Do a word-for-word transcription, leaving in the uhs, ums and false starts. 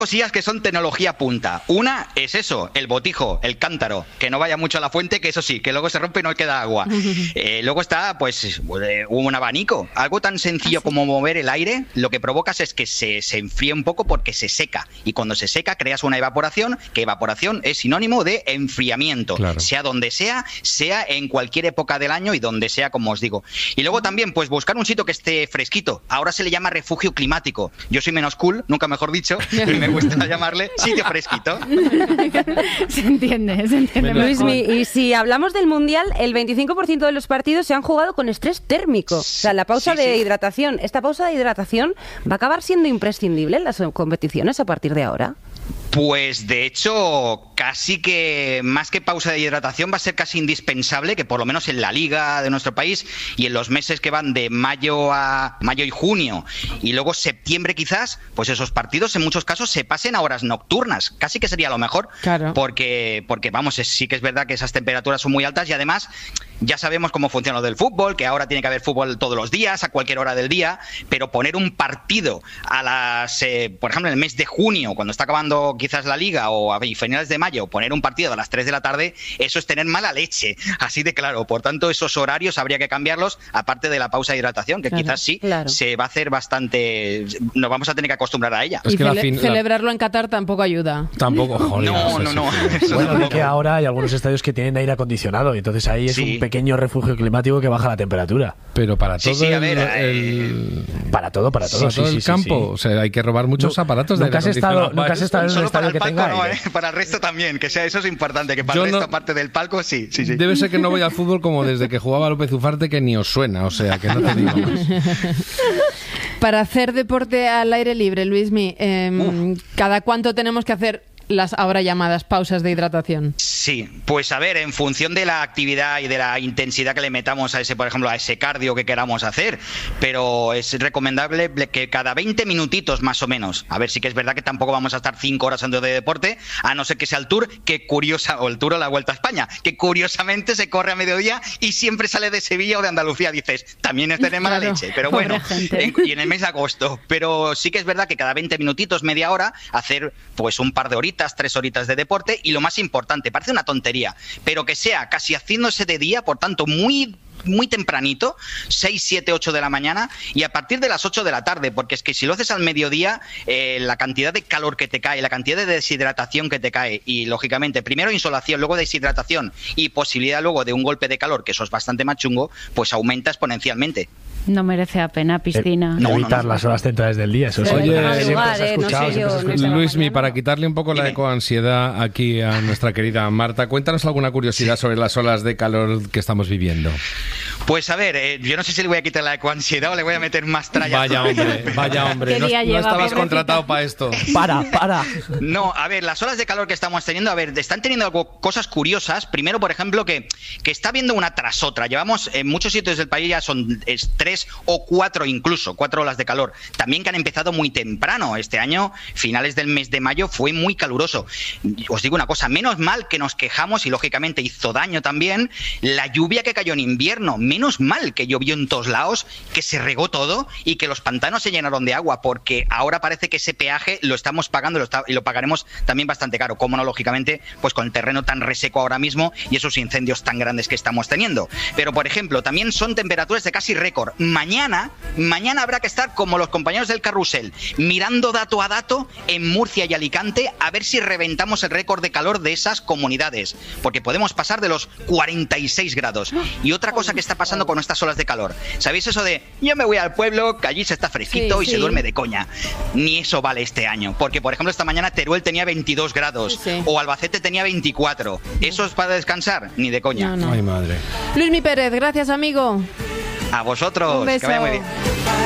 cosillas que son tecnología punta. Una es eso, el botijo, el cántaro, que no vaya mucho a la fuente, que eso sí, que luego se rompe y no queda agua. Eh, luego está, pues, un abanico. Algo tan sencillo ¿Ah, sí? como mover el aire, lo que provocas es que se, se enfríe un poco porque se seca. Y cuando se seca, creas una evaporación, que evaporación es sinónimo de enfriamiento. Claro. Sea donde sea, sea en cualquier época del año y donde sea, como os digo. Y luego también, pues, buscar un sitio que esté fresquito. Ahora se le llama refugio climático. Yo soy menos cool, nunca mejor dicho, y me gusta llamarle sitio fresquito. Se entiende, se entiende. Luismi, y si hablamos del Mundial, el veinticinco por ciento de los partidos se han jugado con estrés térmico. O sea, la pausa sí, de sí. hidratación. ¿Esta pausa de hidratación va a acabar siendo imprescindible en las competiciones a partir de ahora? Pues de hecho, casi que más que pausa de hidratación va a ser casi indispensable que por lo menos en la liga de nuestro país y en los meses que van de mayo a mayo y junio y luego septiembre quizás, pues esos partidos en muchos casos se pasen a horas nocturnas. Casi que sería lo mejor, claro. porque, porque vamos, es, sí que es verdad que esas temperaturas son muy altas y además ya sabemos cómo funciona lo del fútbol, que ahora tiene que haber fútbol todos los días, a cualquier hora del día, pero poner un partido a las, eh, por ejemplo, en el mes de junio, cuando está acabando quizás la liga, o a finales de mayo, poner un partido a las tres de la tarde, eso es tener mala leche, así de claro. Por tanto, esos horarios habría que cambiarlos, aparte de la pausa de hidratación, que claro, quizás sí, claro. se va a hacer bastante... Nos vamos a tener que acostumbrar a ella. Es que y la cele- fin, celebrarlo la... en Qatar tampoco ayuda. Tampoco, joder. No, no, no. no. Bueno, de que ahora hay algunos estadios que tienen aire acondicionado, y entonces ahí es sí. un pequeño refugio climático que baja la temperatura. Pero para todo sí, sí, a el, ver, el... Para todo, para todo. Para sí, todo sí, el sí, campo. Sí, sí. O sea, hay que robar muchos no, aparatos de aire acondicionado. Estado, nunca has estado en un estadio que tenga no, aire. Eh, para el resto también, que sea eso es importante, que para Yo el resto, no... aparte del palco, sí, sí, sí. Debe ser que no voy al fútbol como desde que jugaba López Ufarte, que ni os suena, o sea, que no te digo más. Para hacer deporte al aire libre, Luismi, eh, ¿cada cuánto tenemos que hacer las ahora llamadas pausas de hidratación? Sí, pues a ver, en función de la actividad y de la intensidad que le metamos a ese, por ejemplo, a ese cardio que queramos hacer, pero es recomendable que cada veinte minutitos más o menos. A ver, sí que es verdad que tampoco vamos a estar cinco horas antes de deporte, a no ser que sea el Tour, que curiosa, o el Tour o la Vuelta a España, que curiosamente se corre a mediodía y siempre sale de Sevilla o de Andalucía. Dices, también es tener mala claro, leche, pero bueno, en, y en el mes de agosto. Pero sí que es verdad que cada veinte minutitos, media hora, hacer pues un par de horitas, tres horitas de deporte, y lo más importante, parece una tontería, pero que sea casi haciéndose de día, por tanto muy muy tempranito, seis, siete, ocho de la mañana, y a partir de las ocho de la tarde, porque es que si lo haces al mediodía, eh, la cantidad de calor que te cae, la cantidad de deshidratación que te cae, y lógicamente primero insolación, luego deshidratación y posibilidad luego de un golpe de calor, que eso es bastante más chungo, pues aumenta exponencialmente. No merece la pena, piscina. Eh, no, evitar no, no, las horas centrales del día. Eso Oye, siempre, lugar, se ha escuchado, no sé yo, siempre se ha no Luismi, para quitarle un poco la ecoansiedad aquí a nuestra querida Marta, cuéntanos alguna curiosidad sí. sobre las olas de calor que estamos viviendo. Pues a ver, eh, yo no sé si le voy a quitar la ecoansiedad o le voy a meter más tralla. Vaya hombre, vaya hombre. No, no estabas contratado para esto. Para, para. No, a ver, las olas de calor que estamos teniendo, a ver, están teniendo algo, cosas curiosas. Primero, por ejemplo, que, que está viendo una tras otra. Llevamos en muchos sitios del país ya son es, tres o cuatro incluso, cuatro olas de calor. También que han empezado muy temprano. Este año, finales del mes de mayo, fue muy caluroso. Os digo una cosa, menos mal que nos quejamos y lógicamente hizo daño también la lluvia que cayó en invierno. Menos mal que llovió en todos lados, que se regó todo y que los pantanos se llenaron de agua, porque ahora parece que ese peaje lo estamos pagando lo está, y lo pagaremos también bastante caro. Cómo no, lógicamente, pues con el terreno tan reseco ahora mismo y esos incendios tan grandes que estamos teniendo. Pero, por ejemplo, también son temperaturas de casi récord. Mañana Mañana habrá que estar como los compañeros del carrusel, mirando dato a dato en Murcia y Alicante a ver si reventamos el récord de calor de esas comunidades, porque podemos pasar de los cuarenta y seis grados. Y otra cosa que está pasando con estas olas de calor, ¿sabéis eso de yo me voy al pueblo, que allí se está fresquito sí, y sí. se duerme de coña? Ni eso vale este año, porque por ejemplo esta mañana Teruel tenía veintidós grados sí, sí. o Albacete tenía veinticuatro. ¿Eso es para descansar? Ni de coña. No, no. Ay, madre. Luismi Pérez, gracias amigo. A vosotros, un beso. Que vaya muy bien.